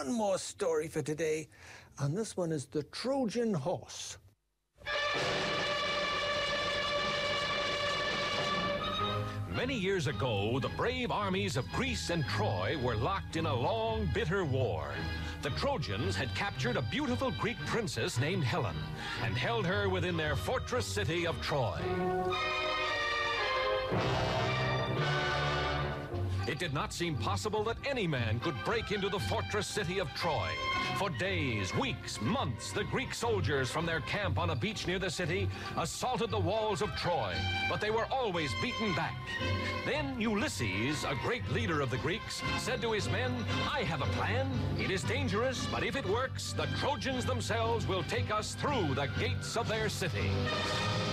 one more story for today, and this one is the Trojan horse. Many years ago, the brave armies of Greece and Troy were locked in a long, bitter war. The Trojans had captured a beautiful Greek princess named Helen and held her within their fortress city of Troy. It did not seem possible that any man could break into the fortress city of Troy. For days, weeks, months, the Greek soldiers from their camp on a beach near the city assaulted the walls of Troy, but they were always beaten back. Then Ulysses, a great leader of the Greeks, said to his men, "I have a plan. It is dangerous, but if it works, the Trojans themselves will take us through the gates of their city."